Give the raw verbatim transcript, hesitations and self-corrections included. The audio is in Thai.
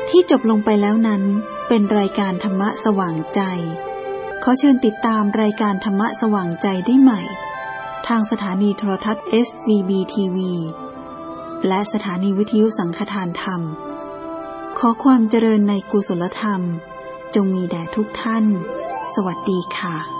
ที่จบลงไปแล้วนั้นเป็นรายการธรรมะสว่างใจขอเชิญติดตามรายการธรรมะสว่างใจได้ใหม่ทางสถานีโทรทัศน์ เอส วี บี ที วี และสถานีวิทยุสังฆทานธรรมขอความเจริญในกุศลธรรมจงมีแด่ทุกท่านสวัสดีค่ะ